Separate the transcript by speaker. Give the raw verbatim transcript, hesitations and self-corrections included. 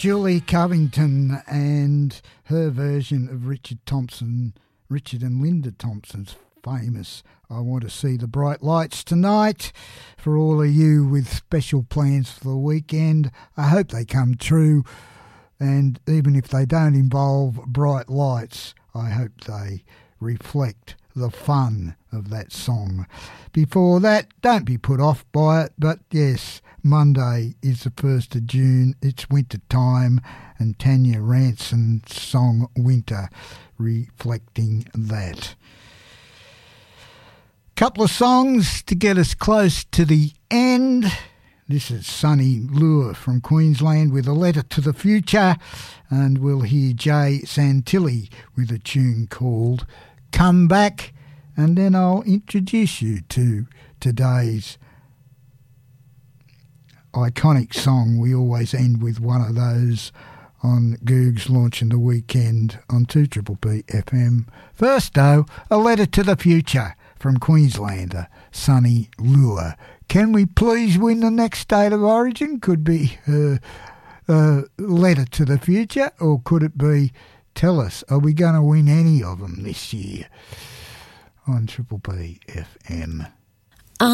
Speaker 1: Julie Covington and her version of Richard Thompson, Richard and Linda Thompson's famous I Want to See the Bright Lights Tonight. For all of you with special plans for the weekend, I hope they come true. And even if they don't involve bright lights, I hope they reflect the fun of that song. Before that, don't be put off by it, but yes, Monday is the first of June, it's winter time, and Tanya Ranson's song Winter reflecting that. Couple of songs to get us close to the end. This is Sunny Lure from Queensland with A Letter to the Future, and we'll hear Jay Santilli with a tune called Come Back, and then I'll introduce you to today's iconic song. We always end with one of those on Goog's Launching the Weekend on two B B B F M. First though, A Letter to the Future from Queenslander Sunny Lure. Can we please win the next State of Origin? Could be her uh, Letter to the Future, or could it be Tell Us, are we going to win any of them this year on Triple B F M?